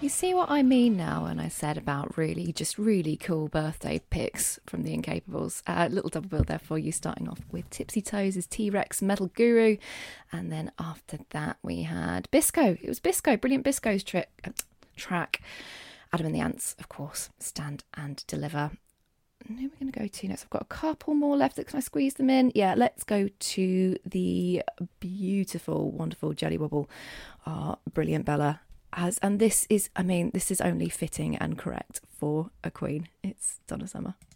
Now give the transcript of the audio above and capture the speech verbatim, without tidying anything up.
You see what I mean now when I said about really, just really cool birthday pics from the Incapables. Uh, little double bill there for you, starting off with Tipsy Toes' T-Rex Metal Guru. And then after that we had Bisco. It was Bisco, brilliant Bisco's trick, uh, track. Adam and the Ants, of course, Stand and Deliver. And who are we going to go to next? I've got a couple more left. Can I squeeze them in? Yeah, let's go to the beautiful, wonderful Jelly Wobble. Our brilliant Bella. As, and this is, I mean, this is only fitting and correct for a queen. It's Donna Summer.